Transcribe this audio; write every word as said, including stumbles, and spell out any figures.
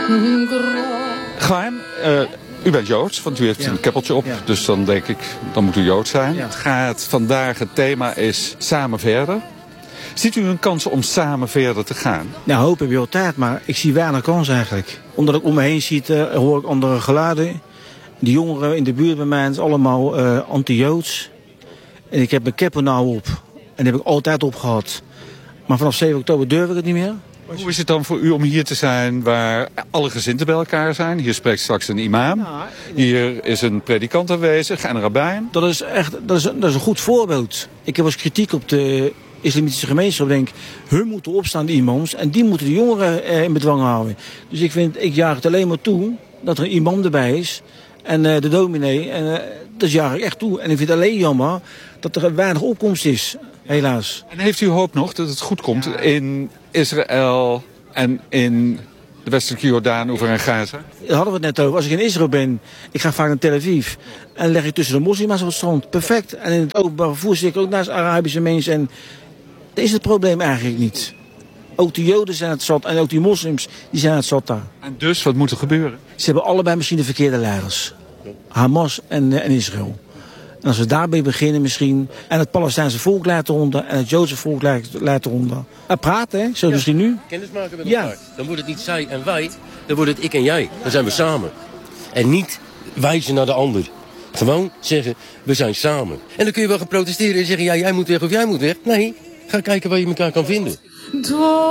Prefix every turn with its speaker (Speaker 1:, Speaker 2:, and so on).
Speaker 1: Chaim, uh, u bent Joods, want u heeft ja. een keppeltje op. Ja. Dus dan denk ik, dan moet u Joods zijn. Ja. Het gaat vandaag, het thema is samen verder. Ziet u een kans om samen verder te gaan?
Speaker 2: Nou, hoop heb je altijd, maar ik zie weinig kans eigenlijk. Omdat ik om me heen zie, uh, hoor ik andere geluiden. De jongeren in de buurt bij mij zijn allemaal uh, anti-Joods. En ik heb mijn keppel nou op. En die heb ik altijd opgehad. Maar vanaf zeven oktober durf ik het niet meer.
Speaker 1: Hoe is het dan voor u om hier te zijn waar alle gezinten bij elkaar zijn? Hier spreekt straks een imam. Hier is een predikant aanwezig en een rabbijn.
Speaker 2: Dat is echt dat is, dat is een goed voorbeeld. Ik heb als kritiek op de islamitische gemeenschap. Denk, hun moeten opstaan, de imams. En die moeten de jongeren eh, in bedwang houden. Dus ik vind, ik jaag het alleen maar toe dat er een imam erbij is. En uh, de dominee. En uh, dat jaag ik echt toe. En ik vind het alleen jammer dat er weinig opkomst is. Helaas.
Speaker 1: En heeft u hoop nog dat het goed komt ja. in Israël en in de westelijke Jordaan over en Gaza?
Speaker 2: Daar hadden we het net over. Als ik in Israël ben, ik ga vaak naar Tel Aviv. En dan leg ik tussen de moslims op het strand. Perfect. En in het openbaar vervoer zit ik ook naast Arabische mensen. En dat is het probleem eigenlijk niet. Ook de Joden zijn het zat en ook die moslims die zijn het zat daar.
Speaker 1: En dus, wat moet er gebeuren?
Speaker 2: Ze hebben allebei misschien de verkeerde leiders. Hamas en, en Israël. En als we daarbij beginnen misschien. En het Palestijnse volk leidt eronder. En het Joodse volk leidt eronder. En praten, hè? Zo ja, misschien nu.
Speaker 3: Kennis maken met elkaar. Ja. Dan wordt het niet zij en wij. Dan wordt het ik en jij. Dan zijn we samen. En niet wijzen naar de ander. Gewoon zeggen, we zijn samen. En dan kun je wel gaan protesteren en zeggen, ja, jij moet weg of jij moet weg. Nee, ga kijken waar je elkaar kan vinden.